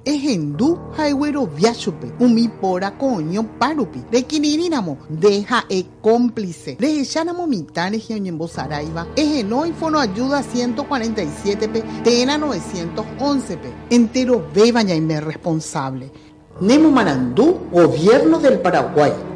Ejendu haigüero viachupe, umi pora coño parupi, requirirínamo, deja cómplice, rehechánamo mitad región Saraiva, ejenoi fono ayuda 147 p, tena 911 p, entero bebaña y me responsable. Nemo Marandú, Gobierno del Paraguay.